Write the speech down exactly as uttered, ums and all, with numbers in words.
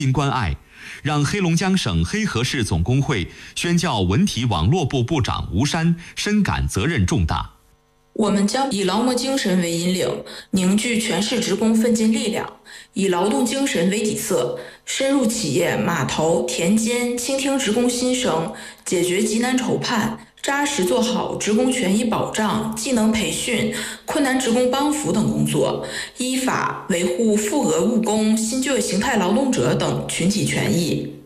心关爱，让黑龙江省黑河市总工会宣教文体网络部部长吴山深感责任重大。 我们将以劳模精神为引领，凝聚全市职工奋进力量，以劳动精神为底色，深入企业、码头、田间，倾听职工心声，解决急难愁盼，扎实做好职工权益保障、技能培训、困难职工帮扶等工作，依法维护负讹务工、新就业形态劳动者等群体权益。